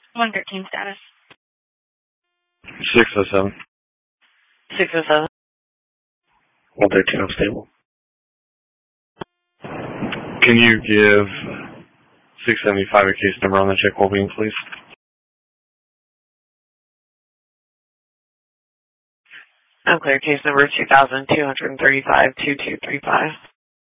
113 status. 607. 607. 113 unstable. Can you give 675 a case number on the check well being, please? Unclear case number 2235-2235.